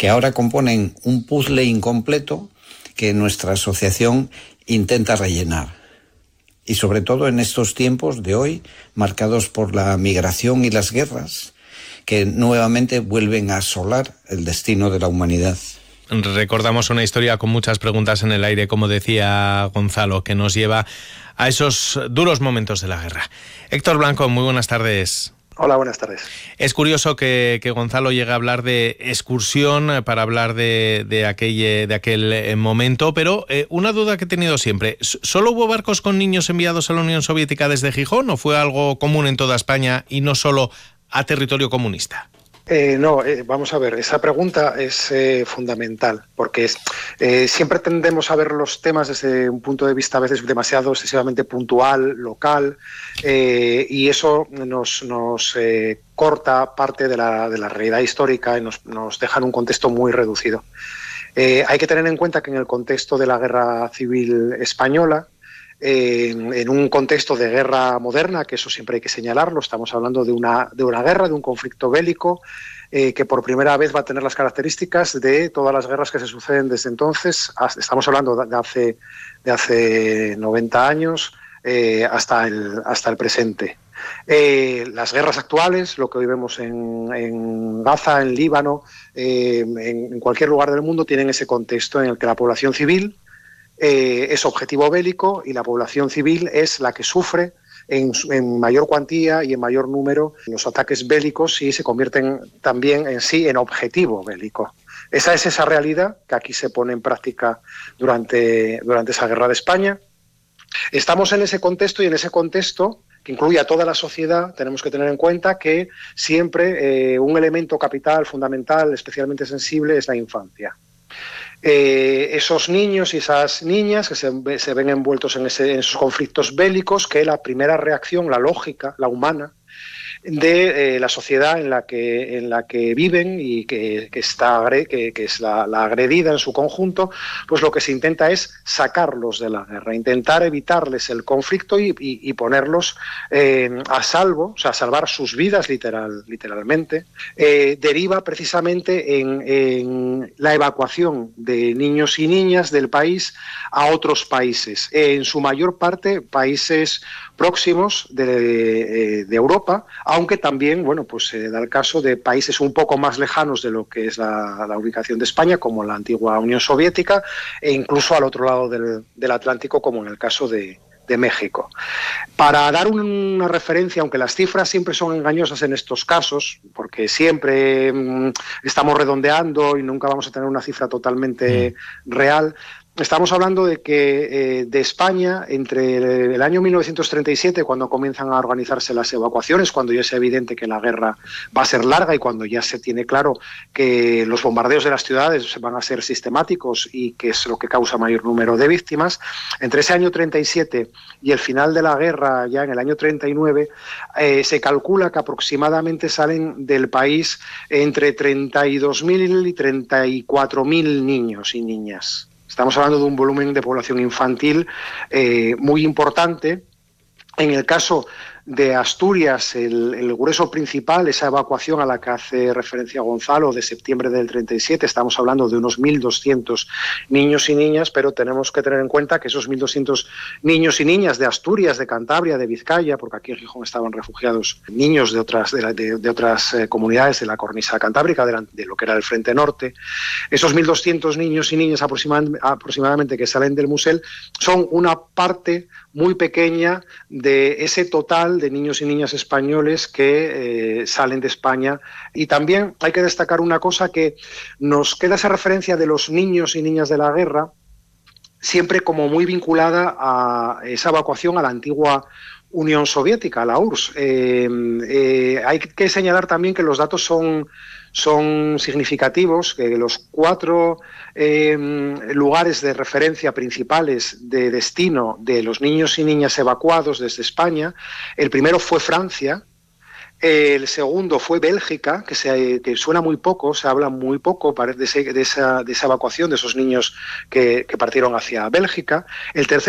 que ahora componen un puzzle incompleto que nuestra asociación intenta rellenar. Y sobre todo en estos tiempos de hoy, marcados por la migración y las guerras, que nuevamente vuelven a asolar el destino de la humanidad. Recordamos una historia con muchas preguntas en el aire, como decía Gonzalo, que nos lleva a esos duros momentos de la guerra. Héctor Blanco, muy buenas tardes. Hola, buenas tardes. Es curioso que Gonzalo llegue a hablar de excursión para hablar de aquel momento, pero una duda que he tenido siempre. ¿Solo hubo barcos con niños enviados a la Unión Soviética desde Gijón o fue algo común en toda España y no solo a territorio comunista? Vamos a ver, esa pregunta es fundamental, porque siempre tendemos a ver los temas desde un punto de vista a veces excesivamente puntual, local, y eso nos corta parte de la realidad histórica y nos deja en un contexto muy reducido. Hay que tener en cuenta que en el contexto de la Guerra Civil Española, en un contexto de guerra moderna, que eso siempre hay que señalarlo, estamos hablando de una guerra, de un conflicto bélico que por primera vez va a tener las características de todas las guerras que se suceden desde entonces. Estamos hablando de hace 90 años hasta el presente. Las guerras actuales, lo que hoy vemos en Gaza, en Líbano, en cualquier lugar del mundo, tienen ese contexto en el que la población civil es objetivo bélico y la población civil es la que sufre en mayor cuantía y en mayor número los ataques bélicos y se convierten también en sí en objetivo bélico. Esa es esa realidad que aquí se pone en práctica durante esa guerra de España. Estamos en ese contexto y en ese contexto que incluye a toda la sociedad, tenemos que tener en cuenta que siempre un elemento capital, fundamental, especialmente sensible, es la infancia. Esos niños y esas niñas que se ven envueltos en esos conflictos bélicos, que la primera reacción, la lógica, la humana, de la sociedad en la que viven y que es la agredida en su conjunto, pues lo que se intenta es sacarlos de la guerra, intentar evitarles el conflicto y ponerlos a salvo, o sea, salvar sus vidas literalmente. Deriva precisamente en la evacuación de niños y niñas del país a otros países, en su mayor parte países próximos de Europa, aunque también, pues se da el caso de países un poco más lejanos de lo que es la ubicación de España, como la antigua Unión Soviética, e incluso al otro lado del Atlántico, como en el caso de México. Para dar una referencia, aunque las cifras siempre son engañosas en estos casos, porque siempre estamos redondeando y nunca vamos a tener una cifra totalmente real, estamos hablando de que de España, entre el año 1937, cuando comienzan a organizarse las evacuaciones, cuando ya es evidente que la guerra va a ser larga y cuando ya se tiene claro que los bombardeos de las ciudades van a ser sistemáticos y que es lo que causa mayor número de víctimas, entre ese año 37 y el final de la guerra, ya en el año 39, se calcula que aproximadamente salen del país entre 32.000 y 34.000 niños y niñas. Estamos hablando de un volumen de población infantil muy importante. En el caso de Asturias, el grueso principal, esa evacuación a la que hace referencia Gonzalo de septiembre del 37, estamos hablando de unos 1.200 niños y niñas, pero tenemos que tener en cuenta que esos 1.200 niños y niñas de Asturias, de Cantabria, de Vizcaya, porque aquí en Gijón estaban refugiados niños de otras comunidades de la cornisa cantábrica, de lo que era el Frente Norte, esos 1.200 niños y niñas aproximadamente que salen del Musel son una parte muy pequeña de ese total de niños y niñas españoles que salen de España. Y también hay que destacar una cosa, que nos queda esa referencia de los niños y niñas de la guerra siempre como muy vinculada a esa evacuación a la antigua Unión Soviética, a la URSS. Hay que señalar también que los datos son significativos, que los 4 lugares de referencia principales de destino de los niños y niñas evacuados desde España, el primero fue Francia, el segundo fue Bélgica, que suena muy poco, se habla muy poco de esa evacuación de esos niños que partieron hacia Bélgica. El tercero